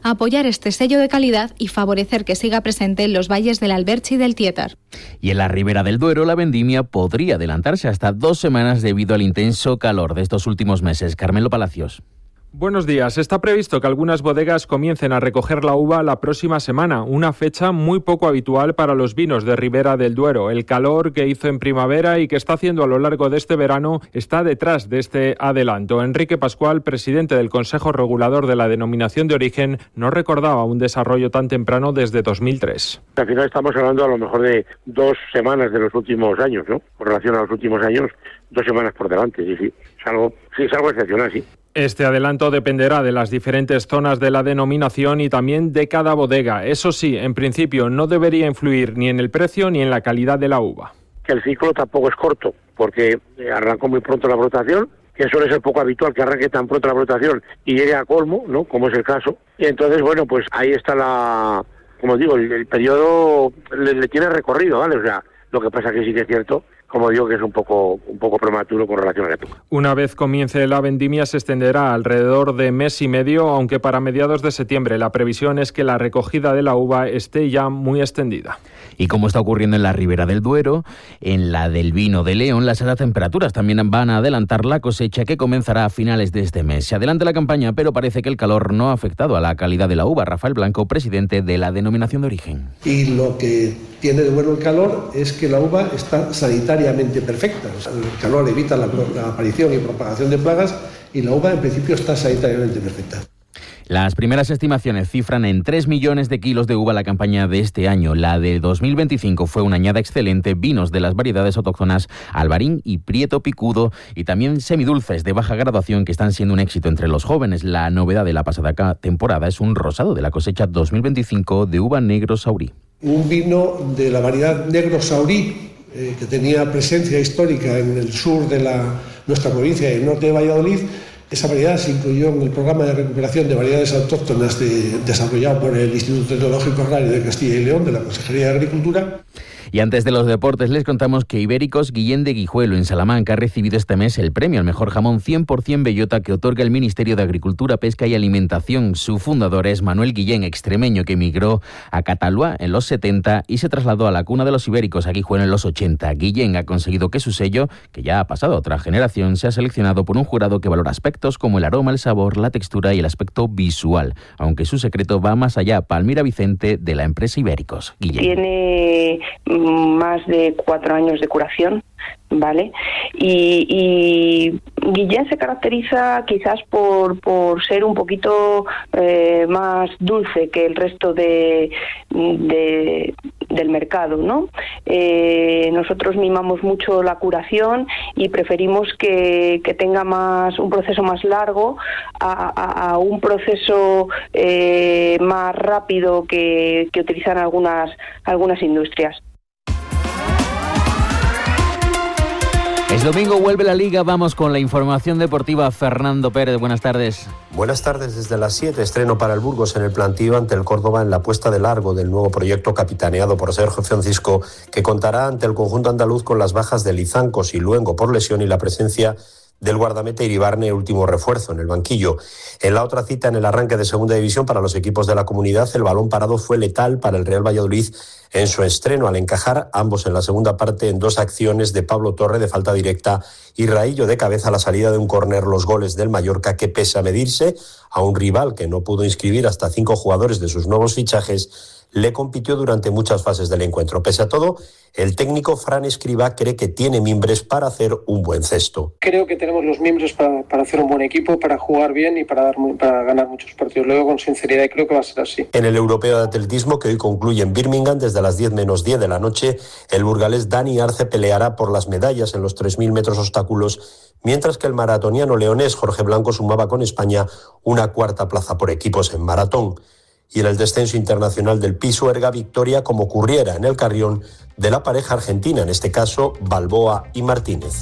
apoyar este sello de calidad y favorecer que siga presente en los valles del Alberche y del Tietar. Y en la Ribera del Duero, la vendimia podría adelantarse hasta 2 semanas debido al intenso calor de estos últimos meses. Carmelo Palacios. Buenos días. Está previsto que algunas bodegas comiencen a recoger la uva la próxima semana, una fecha muy poco habitual para los vinos de Ribera del Duero. El calor que hizo en primavera y que está haciendo a lo largo de este verano está detrás de este adelanto. Enrique Pascual, presidente del Consejo Regulador de la Denominación de Origen, no recordaba un desarrollo tan temprano desde 2003. Al final estamos hablando a lo mejor de 2 semanas de los últimos años, ¿no? Con relación a los últimos años, 2 semanas por delante, sí. Es algo excepcional, sí. Este adelanto dependerá de las diferentes zonas de la denominación y también de cada bodega. Eso sí, en principio no debería influir ni en el precio ni en la calidad de la uva. Que el ciclo tampoco es corto, porque arrancó muy pronto la brotación, que suele ser poco habitual que arranque tan pronto la brotación y llegue a colmo, ¿no? Como es el caso. Y entonces, bueno, pues ahí está como digo, el periodo le tiene recorrido, ¿vale? O sea, lo que pasa que sí que es cierto, como digo, que es un poco prematuro con relación a la época. Una vez comience la vendimia se extenderá alrededor de mes y medio, aunque para mediados de septiembre la previsión es que la recogida de la uva esté ya muy extendida. Y como está ocurriendo en la Ribera del Duero, en la del Vino de León, las altas temperaturas también van a adelantar la cosecha que comenzará a finales de este mes. Se adelanta la campaña, pero parece que el calor no ha afectado a la calidad de la uva. Rafael Blanco, presidente de la Denominación de Origen. Y lo que tiene de bueno el calor es que la uva está sanitariamente perfecta. O sea, el calor evita la aparición y propagación de plagas y la uva en principio está sanitariamente perfecta. Las primeras estimaciones cifran en 3 millones de kilos de uva la campaña de este año. La de 2025 fue una añada excelente, vinos de las variedades autóctonas Albarín y Prieto Picudo y también semidulces de baja graduación que están siendo un éxito entre los jóvenes. La novedad de la pasada temporada es un rosado de la cosecha 2025 de uva Negro Saurí. Un vino de la variedad Negro Saurí que tenía presencia histórica en el sur de nuestra provincia y el norte de Valladolid. Esa variedad se incluyó en el programa de recuperación de variedades autóctonas desarrollado por el Instituto Tecnológico Agrario de Castilla y León, de la Consejería de Agricultura. Y antes de los deportes les contamos que Ibéricos Guillén de Guijuelo en Salamanca ha recibido este mes el premio al mejor jamón 100% bellota que otorga el Ministerio de Agricultura, Pesca y Alimentación. Su fundador es Manuel Guillén, extremeño que emigró a Cataluá en los 70 y se trasladó a la cuna de los ibéricos a Guijuelo en los 80. Guillén ha conseguido que su sello, que ya ha pasado a otra generación, sea seleccionado por un jurado que valora aspectos como el aroma, el sabor, la textura y el aspecto visual, aunque su secreto va más allá. Palmira Vicente, de la empresa Ibéricos. Guillén. Tiene más de 4 años de curación, ¿vale? Y Guillén se caracteriza quizás por ser un poquito más dulce que el resto del mercado, ¿no? Nosotros mimamos mucho la curación y preferimos que tenga un proceso más largo a un proceso más rápido que utilizan algunas industrias. Es domingo, vuelve la Liga, vamos con la información deportiva. Fernando Pérez, buenas tardes. Buenas tardes, desde las 7, estreno para el Burgos en el plantío ante el Córdoba en la puesta de largo del nuevo proyecto capitaneado por Sergio Francisco, que contará ante el conjunto andaluz con las bajas de Lizancos y Luengo por lesión y la presencia del guardameta Iribarne, último refuerzo en el banquillo. En la otra cita, en el arranque de segunda división para los equipos de la comunidad, el balón parado fue letal para el Real Valladolid en su estreno, al encajar ambos en la segunda parte en 2 acciones de Pablo Torre de falta directa y Raillo de cabeza a la salida de un córner. Los goles del Mallorca, que pese a medirse a un rival que no pudo inscribir hasta 5 jugadores de sus nuevos fichajes, le compitió durante muchas fases del encuentro. Pese a todo, el técnico Fran Escribá cree que tiene mimbres para hacer un buen cesto. Creo que tenemos los miembros para hacer un buen equipo, para jugar bien y para ganar muchos partidos. Lo digo con sinceridad y creo que va a ser así. En el Europeo de Atletismo, que hoy concluye en Birmingham desde las 10 menos 10 de la noche, el burgalés Dani Arce peleará por las medallas en los 3.000 metros obstáculos, mientras que el maratoniano leonés Jorge Blanco sumaba con España una 4ª plaza por equipos en maratón. Y en el descenso internacional del Pisuerga, victoria como ocurriera en el Carrión de la pareja argentina, en este caso Balboa y Martínez.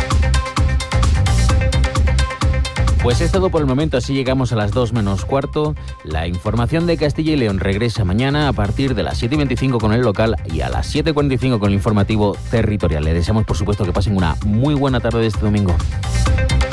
Pues es todo por el momento, así llegamos a las 2 menos cuarto. La información de Castilla y León regresa mañana a partir de las 7:25 con el local y a las 7:45 con el informativo territorial. Le deseamos, por supuesto, que pasen una muy buena tarde de este domingo.